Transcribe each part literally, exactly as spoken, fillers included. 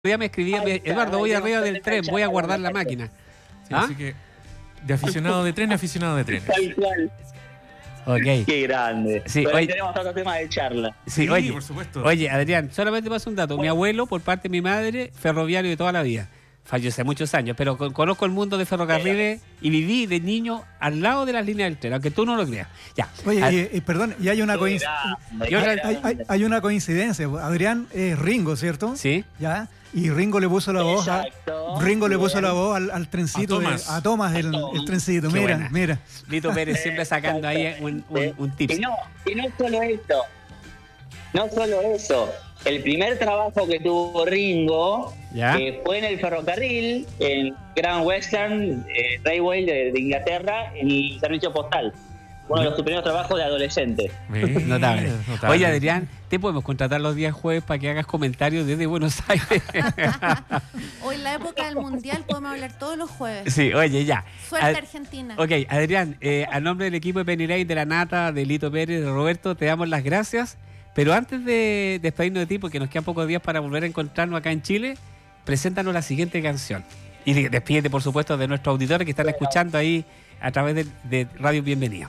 día me escribía, Ay, Eduardo, voy caray, arriba no del puede tren, cachar, voy a no guardar puede la cachar. máquina. Sí, ¿Ah? así que de aficionado de tren a aficionado de trenes. Tal cual. Ok. Qué grande. Sí, Pero ahí oye. tenemos otro tema de charla. Sí, Sí, oye, por supuesto. oye, Adrián, solamente paso un dato. Mi abuelo, por parte de mi madre, ferroviario de toda la vida. Falleció hace muchos años, pero con- conozco el mundo de ferrocarriles y viví de niño al lado de las líneas del tren, aunque tú no lo creas. Ya. Oye, Ad- y, y perdón, y hay una, Qué coinc- grande, Y qué otra- hay, hay- grande. hay una coincidencia. Adrián es Ringo, ¿cierto? Sí. Ya. Y Ringo le puso la voz a, Exacto. Ringo le puso Bien. la voz al, al trencito, A de- Tomás. a Tomás, el, A Tomás. el trencito. Qué Mira, buena. mira. Lito Pérez siempre sacando ahí un, un, un tips. Y no, y no solo eso. No solo eso. El primer trabajo que tuvo Ringo ¿Ya? eh, fue en el ferrocarril, en Grand Western eh, Railway de, de Inglaterra, en el servicio postal. Uno de los sus primeros trabajos de adolescente. Bien, Notable. notable. Oye, Adrián, te podemos contratar los días jueves para que hagas comentarios desde Buenos Aires. Hoy en la época del mundial podemos hablar todos los jueves. Sí, oye, ya. Suerte Ad- Argentina. Ok, Adrián, eh, a nombre del equipo de Penny Lane, de la Nata, de Lito Pérez, de Roberto, te damos las gracias. Pero antes de despedirnos de ti, porque nos quedan pocos días para volver a encontrarnos acá en Chile, preséntanos la siguiente canción. Y de- despídete, por supuesto, de nuestros auditores que están escuchando ahí a través de, de Radio Bienvenida.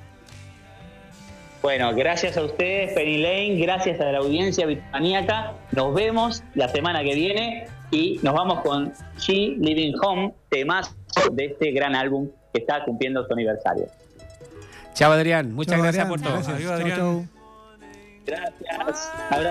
Bueno, gracias a ustedes, Penny Lane, gracias a la audiencia bitmaníaca. Nos vemos la semana que viene y nos vamos con She Living Home, temazo de este gran álbum que está cumpliendo su aniversario. Chao, Adrián. Muchas Chao, gracias Adrián, por todo. gracias. Adiós, Chao, Adrián. chao. Gracias. Abrazo.